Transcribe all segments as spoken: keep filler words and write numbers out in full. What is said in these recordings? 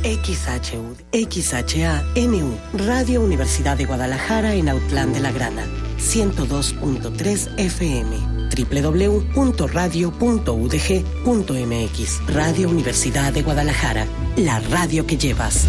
X H U, X H A N U, Radio Universidad de Guadalajara en Autlán de la Grana, ciento dos punto tres F M, doble u doble u doble u punto radio punto u d g punto m x. Radio Universidad de Guadalajara, la radio que llevas.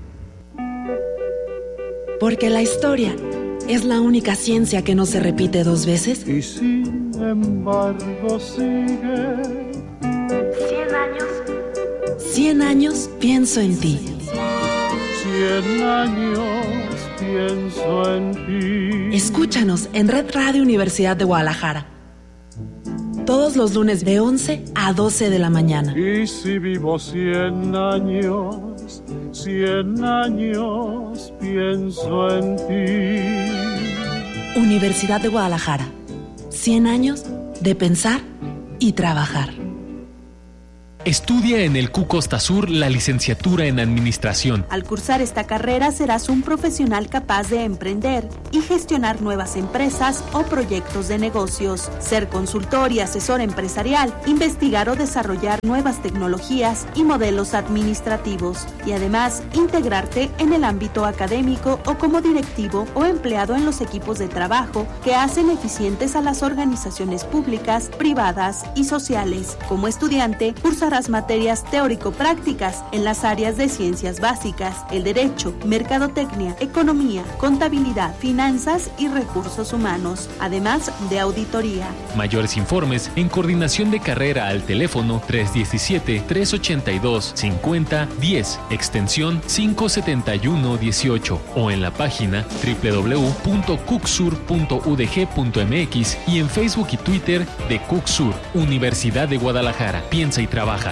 Porque la historia es la única ciencia que no se repite dos veces. Y sin embargo sigue. Cien años. Cien años pienso en ti. Cien años pienso en ti. Escúchanos en Red Radio Universidad de Guadalajara. Todos los lunes de once a doce de la mañana. Y si vivo cien años, cien años pienso en ti. Universidad de Guadalajara. Cien años de pensar y trabajar. Estudia en el C U Costa Sur la licenciatura en Administración. Al cursar esta carrera serás un profesional capaz de emprender y gestionar nuevas empresas o proyectos de negocios, ser consultor y asesor empresarial, investigar o desarrollar nuevas tecnologías y modelos administrativos, y además integrarte en el ámbito académico o como directivo o empleado en los equipos de trabajo que hacen eficientes a las organizaciones públicas, privadas y sociales. Como estudiante, cursarás materias teórico-prácticas en las áreas de ciencias básicas, el derecho, mercadotecnia, economía, contabilidad, finanzas y recursos humanos, además de auditoría. Mayores informes en coordinación de carrera al teléfono tres uno siete, tres ocho dos, cinco cero uno cero, extensión cinco siete uno uno ocho o en la página doble u doble u doble u punto cucsur punto u d g punto m x y en Facebook y Twitter de Cucsur, Universidad de Guadalajara. Piensa y trabaja.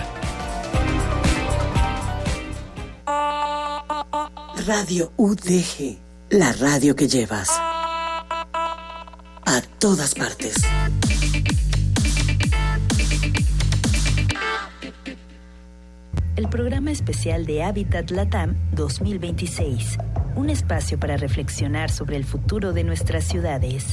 Radio U D G, la radio que llevas. A todas partes. El programa especial de Habitat Latam dos mil veintiséis. Un espacio para reflexionar sobre el futuro de nuestras ciudades.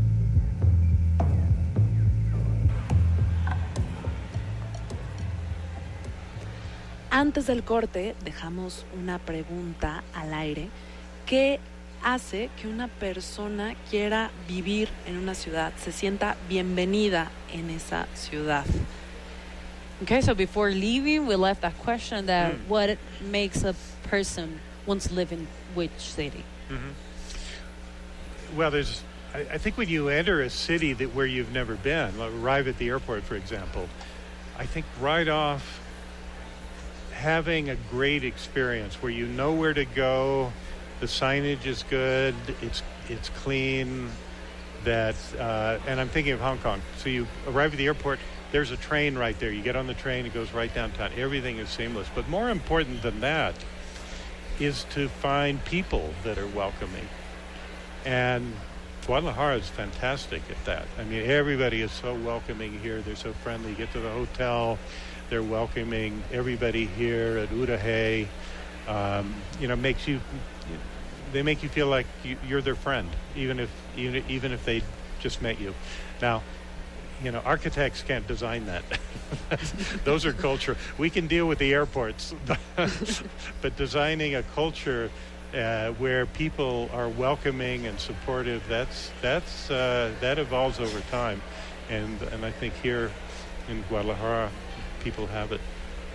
Antes del corte dejamos una pregunta al aire. ¿Qué hace que una persona quiera vivir en una ciudad, se sienta bienvenida en esa ciudad? Okay, so before leaving, we left that question that Mm. what makes a person want to live in which city? Mm-hmm. Well, there's, I, I think when you enter a city that where you've never been, like arrive at the airport, for example, I think right off having a great experience where you know where to go, the signage is good, it's it's clean, that, uh, and I'm thinking of Hong Kong. So you arrive at the airport, there's a train right there. You get on the train, it goes right downtown. Everything is seamless. But more important than that is to find people that are welcoming. And Guadalajara is fantastic at that. I mean, everybody is so welcoming here. They're so friendly. You get to the hotel, they're welcoming. Everybody here at Udahe, um, you know, makes you, they make you feel like you, you're their friend, even if even, even if they just met you. Now, you know, architects can't design that. Those are culture. We can deal with the airports, but designing a culture uh, where people are welcoming and supportive, that's that's uh, that evolves over time, and and I think here in Guadalajara, people have it.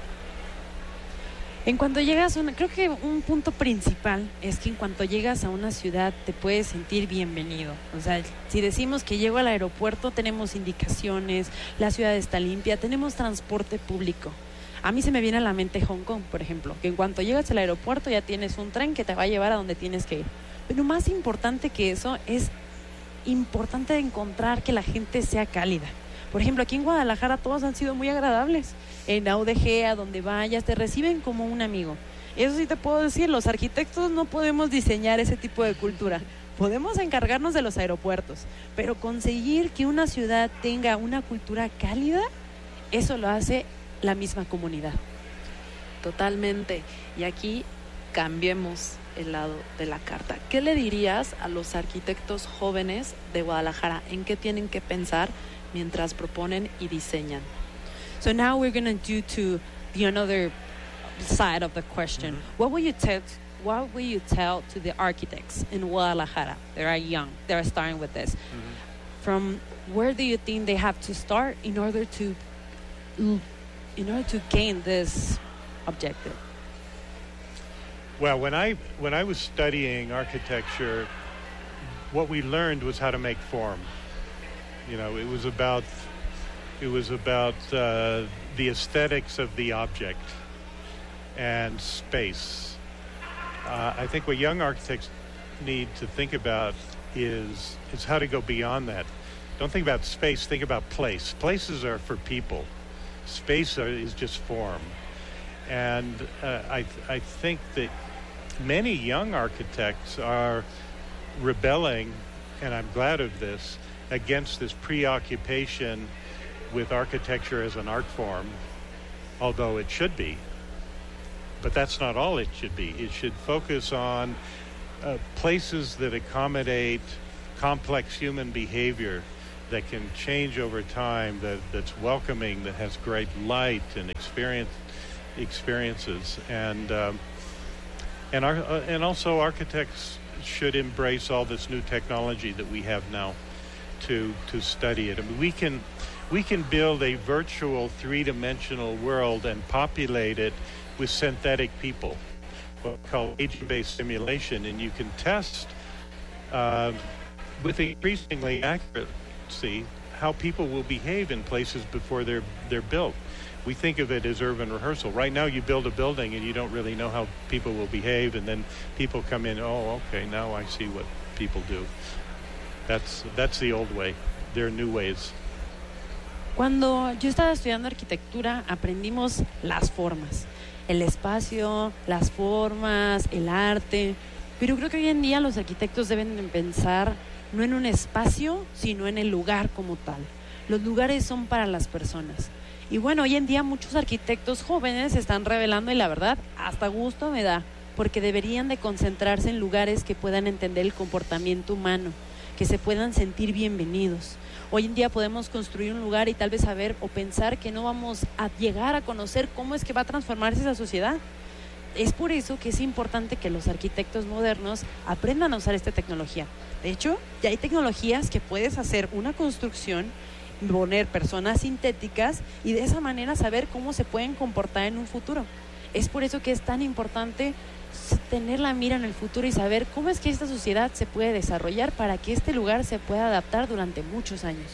En cuanto llegas a una, creo que un punto principal es que en cuanto llegas a una ciudad te puedes sentir bienvenido. O sea, si decimos que llego al aeropuerto, tenemos indicaciones, la ciudad está limpia, tenemos transporte público. A mí se me viene a la mente Hong Kong, por ejemplo, que en cuanto llegas al aeropuerto ya tienes un tren que te va a llevar a donde tienes que ir. Pero más importante que eso es importante encontrar que la gente sea cálida. Por ejemplo, aquí en Guadalajara todos han sido muy agradables. En A U D G, a donde vayas, te reciben como un amigo. Eso sí te puedo decir, los arquitectos no podemos diseñar ese tipo de cultura. Podemos encargarnos de los aeropuertos, pero conseguir que una ciudad tenga una cultura cálida, eso lo hace la misma comunidad. Totalmente. Y aquí cambiemos el lado de la carta. ¿Qué le dirías a los arquitectos jóvenes de Guadalajara? ¿En qué tienen que pensar mientras proponen y diseñan? So now we're going to do to the another side of the question. Mm-hmm. What will you tell? What will you tell to the architects in Guadalajara that are young, that are starting with this? Mm-hmm. From where do you think they have to start in order to, in order to gain this objective? Well, when I when I was studying architecture, what we learned was how to make form. You know, it was about it was about uh, the aesthetics of the object and space. Uh, I think what young architects need to think about is is how to go beyond that. Don't think about space. Think about place. Places are for people. Space are, is just form. And uh, I th- I think that many young architects are rebelling, and I'm glad of this, against this preoccupation with architecture as an art form, although it should be. But that's not all it should be. It should focus on uh, places that accommodate complex human behavior that can change over time, that, that's welcoming, that has great light and experience experiences. And um, and our, uh, and also architects should embrace all this new technology that we have now to to study it. I mean, we can we can build a virtual three-dimensional world and populate it with synthetic people, what we call agent-based simulation, and you can test uh, with increasingly accuracy how people will behave in places before they're they're built. We think of it as urban rehearsal. Right now you build a building and you don't really know how people will behave, and then people come in, oh, okay, now I see what people do. That's that's the old way. There are new ways. Cuando yo estaba estudiando arquitectura, aprendimos las formas, el espacio, las formas, el arte, pero creo que hoy en día los arquitectos deben pensar no en un espacio, sino en el lugar como tal. Los lugares son para las personas. Y bueno, hoy en día muchos arquitectos jóvenes se están revelando y la verdad, hasta gusto me da, porque deberían de concentrarse en lugares que puedan entender el comportamiento humano, que se puedan sentir bienvenidos. Hoy en día podemos construir un lugar y tal vez saber o pensar que no vamos a llegar a conocer cómo es que va a transformarse esa sociedad. Es por eso que es importante que los arquitectos modernos aprendan a usar esta tecnología. De hecho, ya hay tecnologías que puedes hacer una construcción, poner personas sintéticas y de esa manera saber cómo se pueden comportar en un futuro. Es por eso que es tan importante tener la mira en el futuro y saber cómo es que esta sociedad se puede desarrollar para que este lugar se pueda adaptar durante muchos años.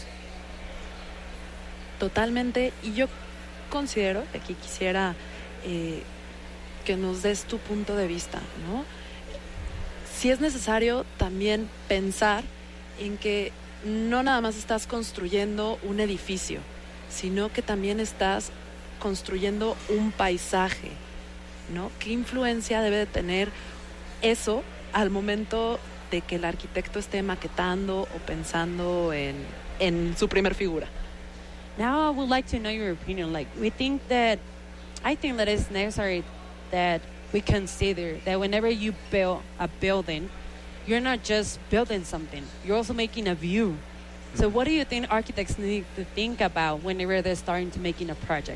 Totalmente, y yo considero, aquí quisiera eh, que nos des tu punto de vista, ¿no? Si es necesario también pensar en que no nada más estás construyendo un edificio, sino que también estás construyendo un paisaje, ¿no? ¿Qué influencia debe de tener eso al momento de que el arquitecto esté maquetando o pensando en, en su primer figura? Now I would like to know your opinion. Like, we think that, I think that it's necessary that we consider that whenever you build a building, you're not just building something, you're also making a view. So what do you think architects need to think about whenever they're starting to making a project?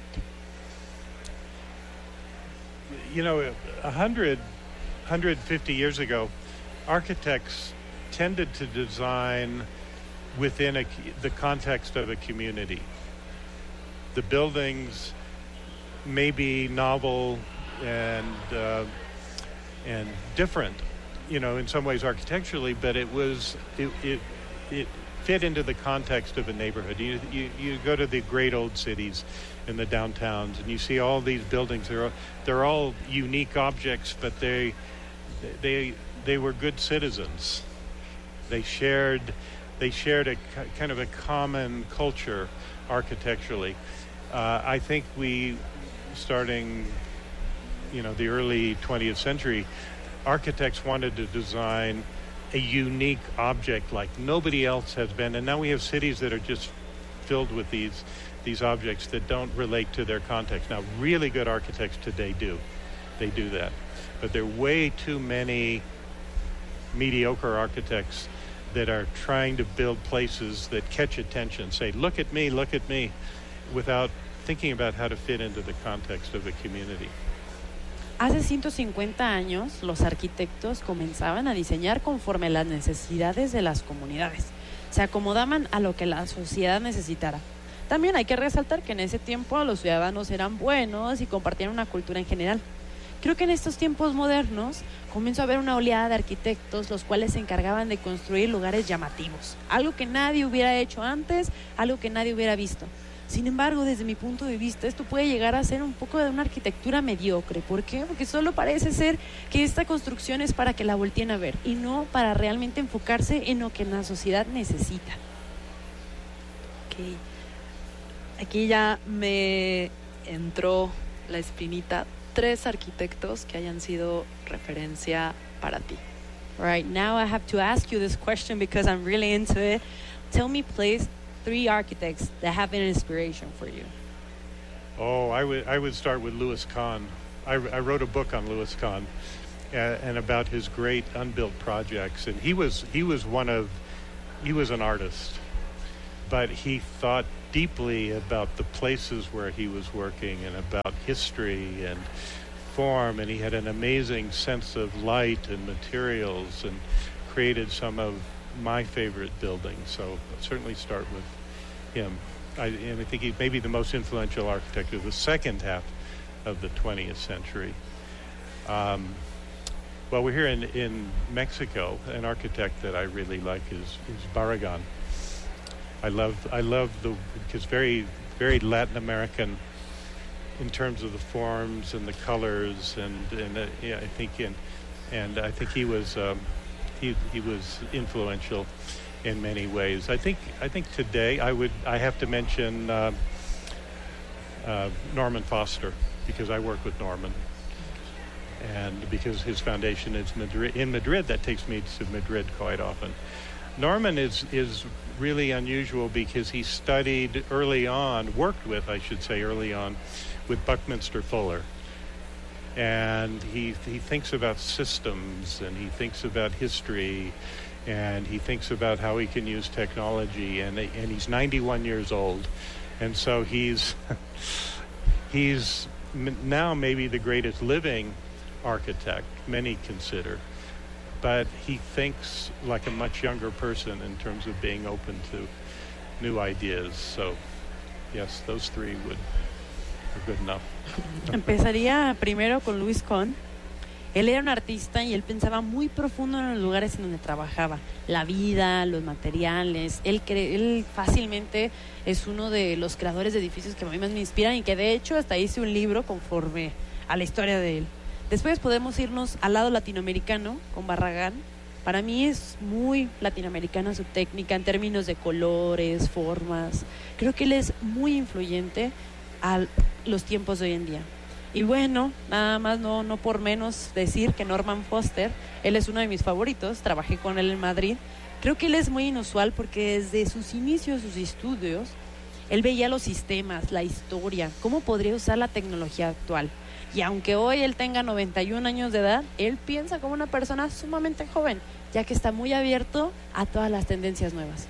You know, a hundred, one hundred fifty years ago, architects tended to design within a, the context of a community. The buildings may be novel and uh, and different, you know, in some ways architecturally, but it was it it, it fit into the context of a neighborhood. You, you you go to the great old cities in the downtowns, and you see all these buildings. They're they're all unique objects, but they they they were good citizens. They shared they shared a kind of a common culture architecturally. Uh, I think we, starting, you know, the early twentieth century, architects wanted to design a unique object like nobody else has been, and now we have cities that are just filled with these these objects that don't relate to their context. Now, really good architects today do. They do that. But there are way too many mediocre architects that are trying to build places that catch attention, say, look at me, look at me, without thinking about how to fit into the context of the community. Hace ciento cincuenta años, los arquitectos comenzaban a diseñar conforme a las necesidades de las comunidades. Se acomodaban a lo que la sociedad necesitara. También hay que resaltar que en ese tiempo los ciudadanos eran buenos y compartían una cultura en general. Creo que en estos tiempos modernos comenzó a haber una oleada de arquitectos los cuales se encargaban de construir lugares llamativos. Algo que nadie hubiera hecho antes, algo que nadie hubiera visto. Sin embargo, desde mi punto de vista, esto puede llegar a ser un poco de una arquitectura mediocre. ¿Por qué? Porque solo parece ser que esta construcción es para que la volteen a ver y no para realmente enfocarse en lo que la sociedad necesita. Okay. Aquí ya me entró la espinita. Tres arquitectos que hayan sido referencia para ti. Right, now I have to ask you this question because I'm really into it. Tell me, please, three architects that have been an inspiration for you. Oh, I would I would start with Louis Kahn. I, I wrote a book on Louis Kahn uh, and about his great unbuilt projects. And he was he was one of he was an artist, but he thought deeply about the places where he was working and about history and form. And he had an amazing sense of light and materials and created some of my favorite buildings. So I'll certainly start with him. I, and I think he's maybe the most influential architect of the second half of the twentieth century. Um, well, we're here in, in Mexico. An architect that I really like is, is Barragan. I love I love the because very very Latin American in terms of the forms and the colors and and uh, yeah, I think in and I think he was um, he he was influential in many ways. I think I think today I would I have to mention uh, uh, Norman Foster because I work with Norman, and because his foundation is Madrid, in Madrid. That takes me to Madrid quite often. Norman is is really unusual because he studied early on, worked with, I should say, early on, with Buckminster Fuller. And he he thinks about systems, and he thinks about history, and he thinks about how he can use technology. And and he's ninety-one years old, and so he's he's now maybe the greatest living architect, many consider. But he thinks like a much younger person in terms of being open to new ideas. So, yes, those three would are good enough. Empezaría primero con Louis Kahn. Él era un artista y él pensaba muy profundo en los lugares en donde trabajaba. La vida, los materiales. Él, cre- él fácilmente es uno de los creadores de edificios que a mí más me inspiran y que de hecho hasta hice un libro conforme a la historia de él. Después podemos irnos al lado latinoamericano con Barragán. Para mí es muy latinoamericana su técnica en términos de colores, formas. Creo que él es muy influyente a los tiempos de hoy en día. Y bueno, nada más no, no por menos decir que Norman Foster, él es uno de mis favoritos, trabajé con él en Madrid. Creo que él es muy inusual porque desde sus inicios, sus estudios, él veía los sistemas, la historia, cómo podría usar la tecnología actual. Y aunque hoy él tenga noventa y un años de edad, él piensa como una persona sumamente joven, ya que está muy abierto a todas las tendencias nuevas.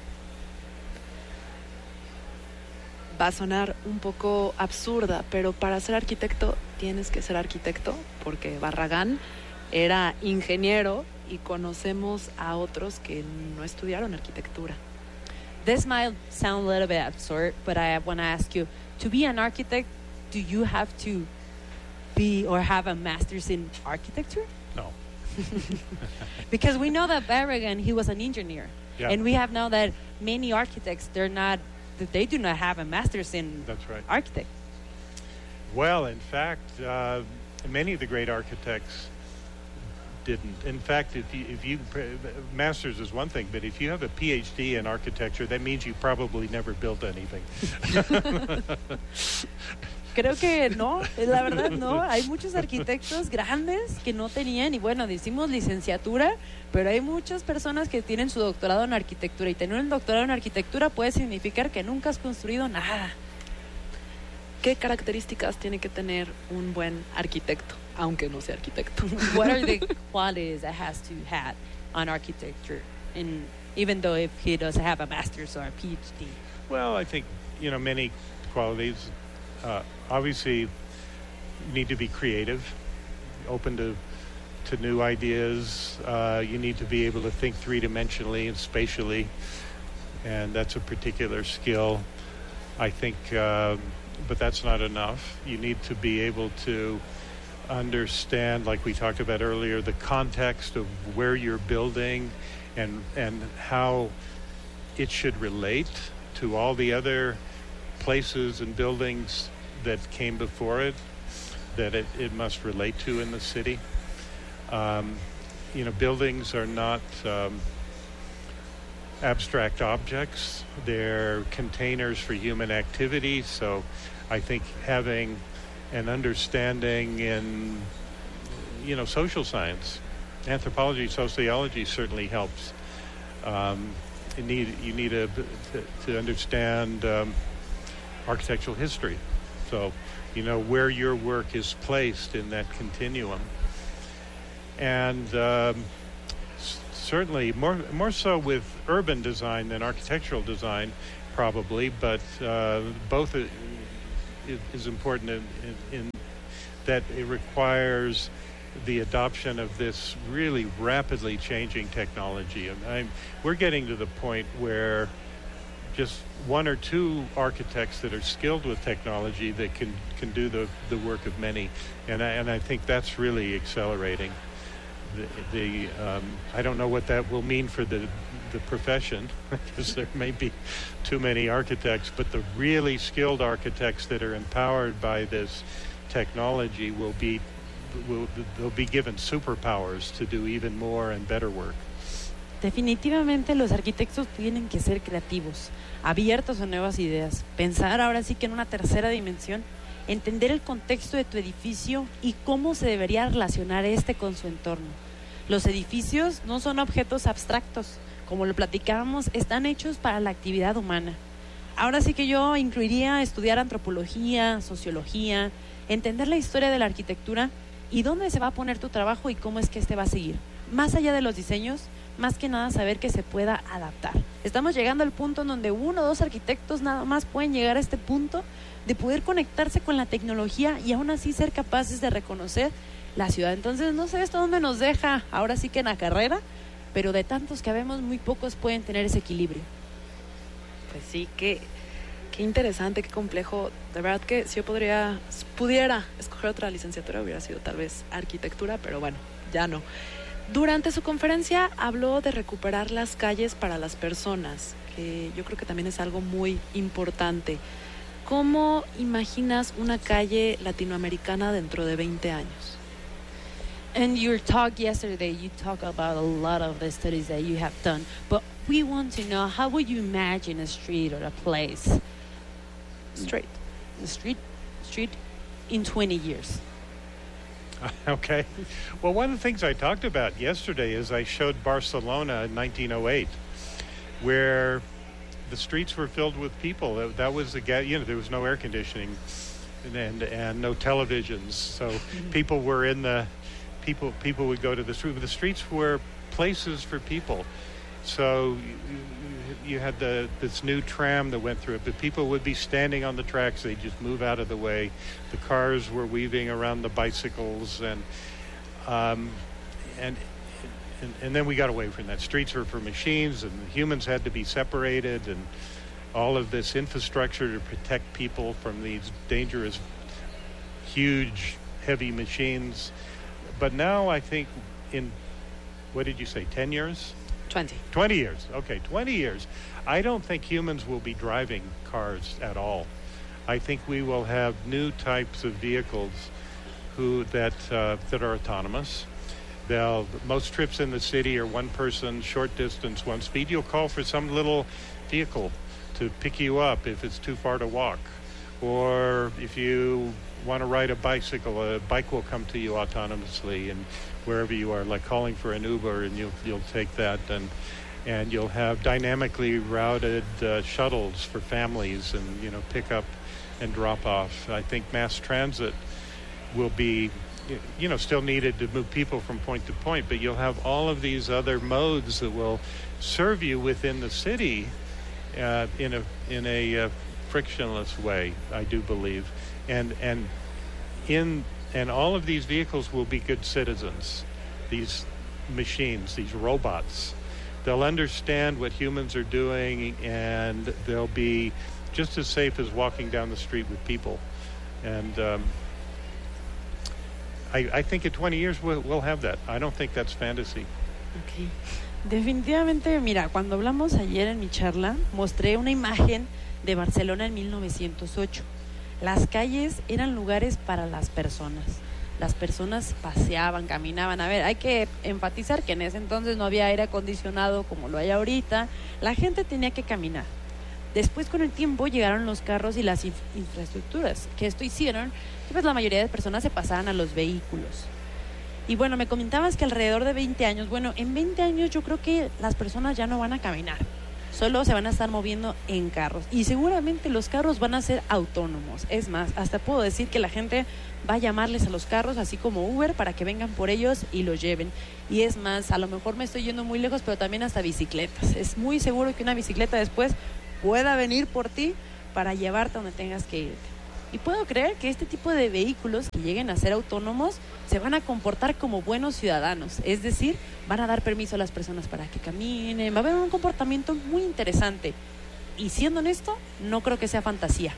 Va a sonar un poco absurda, pero para ser arquitecto tienes que ser arquitecto, porque Barragán era ingeniero y conocemos a otros que no estudiaron arquitectura. This might sound a little bit absurd, but I want to ask you, to be an architect, do you have to be or have a master's in architecture? No. Because we know that Barragan, he was an engineer. Yeah. And we have now that many architects, they're not, that they do not have a master's in That's right. architect. Well, in fact, uh, many of the great architects didn't. In fact, if you, if you master's is one thing, but if you have a P H D in architecture, that means you probably never built anything. Creo que no, la verdad no. Hay muchos arquitectos grandes que no tenían, y bueno, decimos licenciatura, pero hay muchas personas que tienen su doctorado en arquitectura, y tener un doctorado en arquitectura puede significar que nunca has construido nada. ¿Qué características tiene que tener un buen arquitecto, aunque no sea arquitecto? What are the qualities that has to have on architecture, and even though if he doesn't have a master's or a P H D? Well, I think, you know, many qualities. Uh, obviously, you need to be creative. open to to new ideas. Uh, you need to be able to think three-dimensionally and spatially, and that's a particular skill, I think. Uh, but that's not enough. You need to be able to understand, like we talked about earlier, the context of where you're building and and how it should relate to all the other places and buildings that came before it, that it, it must relate to in the city. Um, you know, buildings are not um, abstract objects. They're containers for human activity. So I think having an understanding in, you know, social science, anthropology, sociology certainly helps. Um, you need, you need a, to, to understand um, architectural history. So, you know, where your work is placed in that continuum. And um, s- certainly more more so with urban design than architectural design, probably, but uh, both is, is important in, in, in that it requires the adoption of this really rapidly changing technology. And I'm, we're getting to the point where just one or two architects that are skilled with technology that can, can do the, the work of many. And I, and I think that's really accelerating. The, the um, I don't know what that will mean for the the profession, because there may be too many architects, but the really skilled architects that are empowered by this technology will be will they'll be given superpowers to do even more and better work. Definitivamente los arquitectos tienen que ser creativos, abiertos a nuevas ideas, pensar ahora sí que en una tercera dimensión, entender el contexto de tu edificio y cómo se debería relacionar este con su entorno. Los edificios no son objetos abstractos, como lo platicábamos, están hechos para la actividad humana. Ahora sí que yo incluiría estudiar antropología, sociología, entender la historia de la arquitectura y dónde se va a poner tu trabajo y cómo es que este va a seguir. Más allá de los diseños, más que nada saber que se pueda adaptar. Estamos llegando al punto en donde uno o dos arquitectos nada más pueden llegar a este punto de poder conectarse con la tecnología y aún así ser capaces de reconocer la ciudad. Entonces, no sé esto dónde nos deja ahora sí que en la carrera, pero de tantos que vemos, muy pocos pueden tener ese equilibrio. Pues sí, qué, qué interesante, qué complejo. De verdad que si yo podría, pudiera escoger otra licenciatura, hubiera sido tal vez arquitectura, pero bueno, ya no. Durante su conferencia habló de recuperar las calles para las personas, que yo creo que también es algo muy importante. ¿Cómo imaginas una calle latinoamericana dentro de veinte años? In your talk yesterday, you talk about a lot of the studies that you have done, but we want to know, how would you imagine a street or a place? Street. A street, street in twenty years. Okay. Well, one of the things I talked about yesterday is I showed Barcelona in nineteen oh eight, where the streets were filled with people. That, that was the, you know, there was no air conditioning and and, and no televisions, so mm-hmm. people were in the people. People would go to the street. The streets were places for people. So you, you had the this new tram that went through it, but people would be standing on the tracks. They'd just move out of the way. The cars were weaving around the bicycles, and um, and, and and then we got away from that. Streets were for machines, and humans had to be separated, and all of this infrastructure to protect people from these dangerous, huge, heavy machines. But now I think in, what did you say, ten years? twenty. twenty years. Okay, twenty years. I don't think humans will be driving cars at all. I think we will have new types of vehicles who that uh, that are autonomous. They'll, most trips in the city are one person, short distance, one speed. You'll call for some little vehicle to pick you up if it's too far to walk. Or if you want to ride a bicycle, a bike will come to you autonomously and wherever you are, like calling for an Uber, and you'll you'll take that, and and you'll have dynamically routed uh, shuttles for families, and you know, pick up and drop off. I think mass transit will be, you know, still needed to move people from point to point, but you'll have all of these other modes that will serve you within the city uh, in a in a uh, frictionless way, I do believe, and and in and all of these vehicles will be good citizens. These machines, these robots, they'll understand what humans are doing, and they'll be just as safe as walking down the street with people. And um, I, I think in twenty years we'll, we'll have that. I don't think that's fantasy. Okay. Definitivamente, mira, cuando hablamos ayer en mi charla, mostré una imagen de Barcelona en mil novecientos ocho. Las calles eran lugares para las personas. Las personas paseaban, caminaban. A ver, hay que enfatizar que en ese entonces no había aire acondicionado como lo hay ahorita. La gente tenía que caminar. Después, con el tiempo, llegaron los carros y las inf- infraestructuras, que esto hicieron que pues, la mayoría de personas se pasaran a los vehículos. Y bueno, me comentabas que alrededor de veinte años, bueno, en veinte años yo creo que las personas ya no van a caminar, solo se van a estar moviendo en carros. Y seguramente los carros van a ser autónomos. Es más, hasta puedo decir que la gente va a llamarles a los carros, así como Uber, para que vengan por ellos y los lleven. Y es más, a lo mejor me estoy yendo muy lejos, pero también hasta bicicletas. Es muy seguro que una bicicleta después pueda venir por ti para llevarte donde tengas que irte. Y puedo creer que este tipo de vehículos que lleguen a ser autónomos se van a comportar como buenos ciudadanos, es decir, van a dar permiso a las personas para que caminen, va a haber un comportamiento muy interesante. Y siendo honesto, no creo que sea fantasía.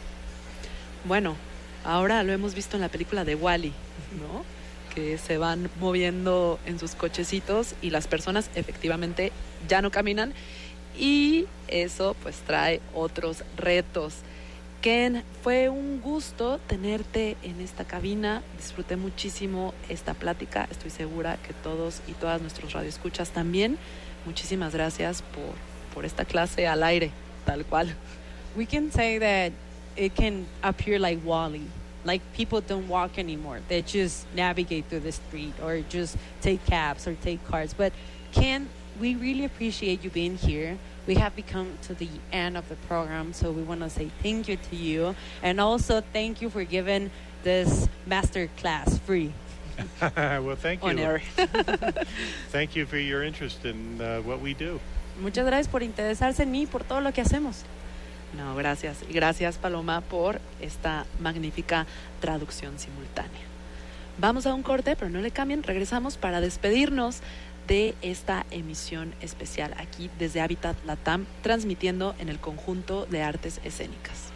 Bueno, ahora lo hemos visto en la película de Wall-E, ¿no? Que se van moviendo en sus cochecitos y las personas efectivamente ya no caminan, y eso pues trae otros retos. Ken, fue un gusto tenerte en esta cabina, disfruté muchísimo esta plática, estoy segura que todos y todas nuestros radioescuchas también. Muchísimas gracias por, por esta clase al aire, tal cual. We can say that it can appear like Wall-E, like people don't walk anymore, they just navigate through the street or just take cabs or take cars. But Ken, we really appreciate you being here. We have become to the end of the program, so we want to say thank you to you, and also thank you for giving this master class free. Well, thank you. On air. Thank you for your interest in uh, what we do. Muchas gracias por interesarse en mí y por todo lo que hacemos. No, gracias. Y gracias, Paloma, por esta magnífica traducción simultánea. Vamos a un corte, pero no le cambien. Regresamos para despedirnos de esta emisión especial aquí desde Habitat Latam, transmitiendo en el Conjunto de Artes Escénicas.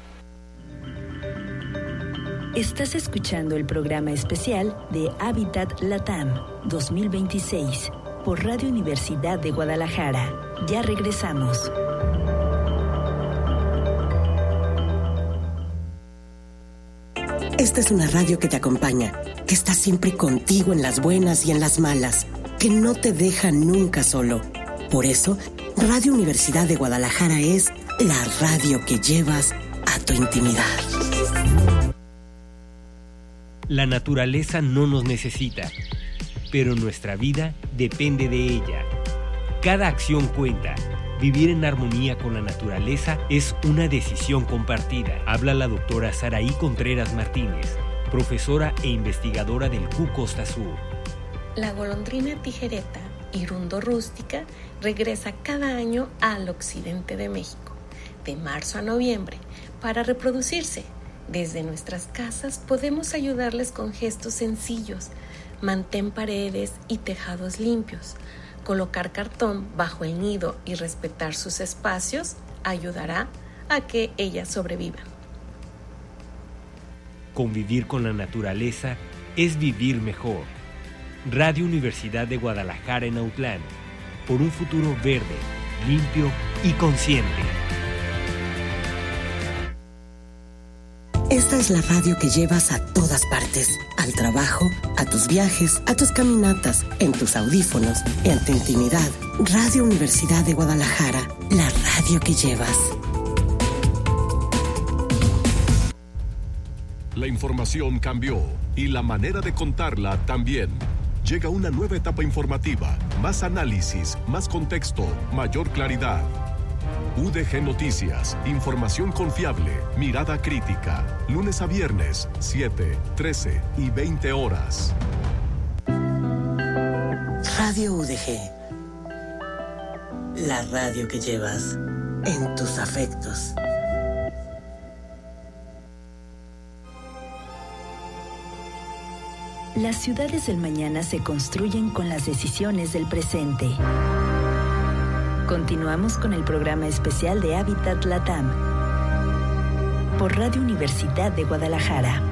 Estás escuchando el programa especial de Habitat Latam dos mil veintiséis por Radio Universidad de Guadalajara. Ya regresamos. Esta es una radio que te acompaña, que está siempre contigo en las buenas y en las malas, que no te deja nunca solo. Por eso, Radio Universidad de Guadalajara es la radio que llevas a tu intimidad. La naturaleza no nos necesita, pero nuestra vida depende de ella. Cada acción cuenta. Vivir en armonía con la naturaleza es una decisión compartida. Habla la doctora Saraí Contreras Martínez, profesora e investigadora del C U Costa Sur. La golondrina tijereta, hirundo rústica, regresa cada año al occidente de México, de marzo a noviembre, para reproducirse. Desde nuestras casas podemos ayudarles con gestos sencillos. Mantén paredes y tejados limpios. Colocar cartón bajo el nido y respetar sus espacios ayudará a que ellas sobrevivan. Convivir con la naturaleza es vivir mejor. Radio Universidad de Guadalajara en Autlán, por un futuro verde, limpio y consciente. Esta es la radio que llevas a todas partes, al trabajo, a tus viajes, a tus caminatas, en tus audífonos, en tu intimidad. Radio Universidad de Guadalajara, la radio que llevas. La información cambió y la manera de contarla también. Llega una nueva etapa informativa, más análisis, más contexto, mayor claridad. U D G Noticias, información confiable, mirada crítica. Lunes a viernes, siete, trece y veinte horas. Radio U D G. La radio que llevas en tus afectos. Las ciudades del mañana se construyen con las decisiones del presente. Continuamos con el programa especial de Hábitat Latam por Radio Universidad de Guadalajara.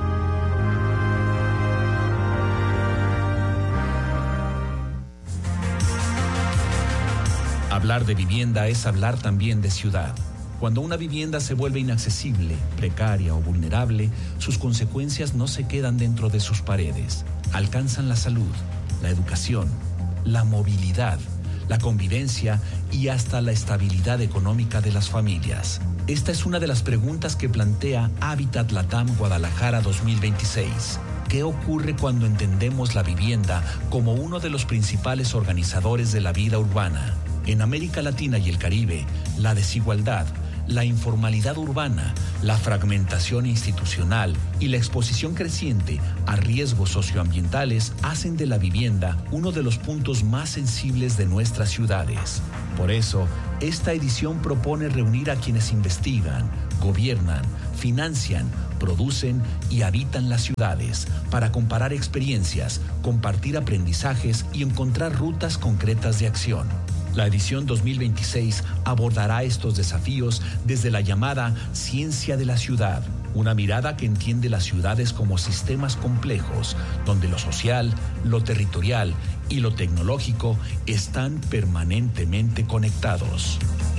Hablar de vivienda es hablar también de ciudad. Cuando una vivienda se vuelve inaccesible, precaria o vulnerable, sus consecuencias no se quedan dentro de sus paredes. Alcanzan la salud, la educación, la movilidad, la convivencia y hasta la estabilidad económica de las familias. Esta es una de las preguntas que plantea Hábitat Latam Guadalajara dos mil veintiséis. ¿Qué ocurre cuando entendemos la vivienda como uno de los principales organizadores de la vida urbana? En América Latina y el Caribe, la desigualdad, la informalidad urbana, la fragmentación institucional y la exposición creciente a riesgos socioambientales hacen de la vivienda uno de los puntos más sensibles de nuestras ciudades. Por eso, esta edición propone reunir a quienes investigan, gobiernan, financian, producen y habitan las ciudades para comparar experiencias, compartir aprendizajes y encontrar rutas concretas de acción. La edición dos mil veintiséis abordará estos desafíos desde la llamada ciencia de la ciudad, una mirada que entiende las ciudades como sistemas complejos, donde lo social, lo territorial y lo tecnológico están permanentemente conectados.